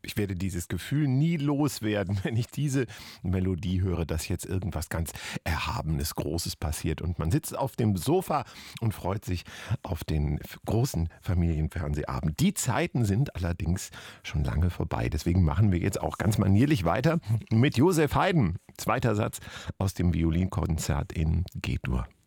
Ich werde dieses Gefühl nie loswerden, wenn ich diese Melodie höre, dass jetzt irgendwas ganz Erhabenes, Großes passiert. Und man sitzt auf dem Sofa und freut sich auf den großen Familienfernsehabend. Die Zeiten sind allerdings schon lange vorbei. Deswegen machen wir jetzt auch ganz manierlich weiter mit Josef Haydn. Zweiter Satz aus dem Violinkonzert in G-Dur.